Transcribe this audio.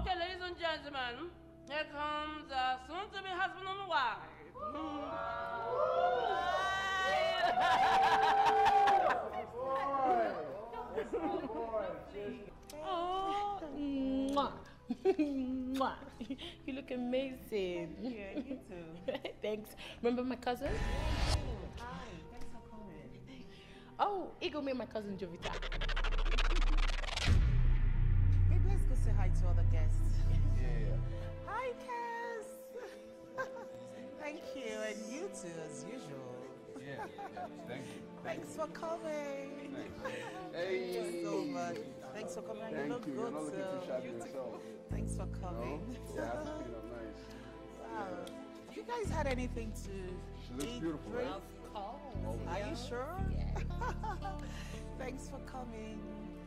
Okay, ladies and gentlemen, here comes soon-to-be husband and wife. Oh, mwah. Mwah. You look amazing. Yeah, you too. Thanks. Remember my cousin? Hi, thanks for coming. Oh, Igor met my cousin Jovita. Maybe let's go say hi to other guests. Yeah. Hi, Cass. Thank you, and you too, as usual. Yeah. Thank you. Thanks for coming. Hey. Thank you so much. Thanks for coming. Thank you look you. good, You're not looking too so shabby yourself. thanks for coming. No? Yeah, I have to clean up nice. Wow. You guys had anything to She looks eat, beautiful, drink? right? Of course. Are you sure? Yeah. Thanks for coming.